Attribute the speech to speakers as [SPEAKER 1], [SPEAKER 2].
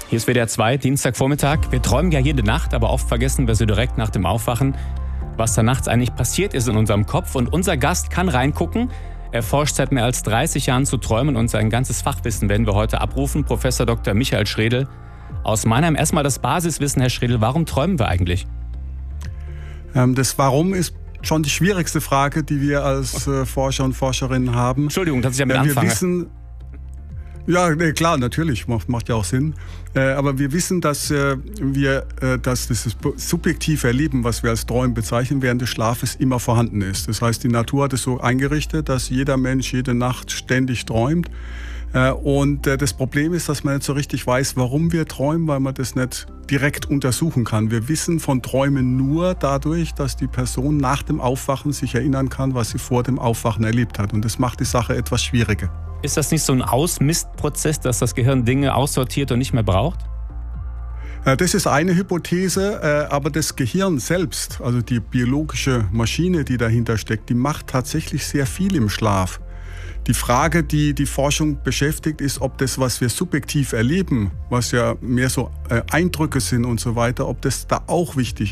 [SPEAKER 1] Hier ist WDR 2, Dienstagvormittag. Wir träumen ja jede Nacht, aber oft vergessen wir so direkt nach dem Aufwachen, was da nachts eigentlich passiert ist in unserem Kopf. Und unser Gast kann reingucken. Er forscht seit mehr als 30 Jahren zu träumen und sein ganzes Fachwissen werden wir heute abrufen. Professor Dr. Michael Schredl aus Mannheim. Erstmal das Basiswissen, Herr Schredl. Warum träumen wir eigentlich?
[SPEAKER 2] Das Warum ist schon die schwierigste Frage, die wir als Forscher und Forscherinnen haben.
[SPEAKER 1] Entschuldigung, dass ich damit anfange.
[SPEAKER 2] Wir wissen, ja, klar, natürlich, macht ja auch Sinn. Aber wir wissen, dass das subjektive Erleben, was wir als Träumen bezeichnen, während des Schlafes immer vorhanden ist. Das heißt, die Natur hat es so eingerichtet, dass jeder Mensch jede Nacht ständig träumt. Und das Problem ist, dass man nicht so richtig weiß, warum wir träumen, weil man das nicht direkt untersuchen kann. Wir wissen von Träumen nur dadurch, dass die Person nach dem Aufwachen sich erinnern kann, was sie vor dem Aufwachen erlebt hat. Und das macht die Sache etwas schwieriger.
[SPEAKER 1] Ist das nicht so ein Ausmistprozess, dass das Gehirn Dinge aussortiert und nicht mehr braucht?
[SPEAKER 2] Das ist eine Hypothese, aber das Gehirn selbst, also die biologische Maschine, die dahinter steckt, die macht tatsächlich sehr viel im Schlaf. Die Frage, die die Forschung beschäftigt, ist, ob das, was wir subjektiv erleben, was ja mehr so Eindrücke sind und so weiter, ob das da auch wichtig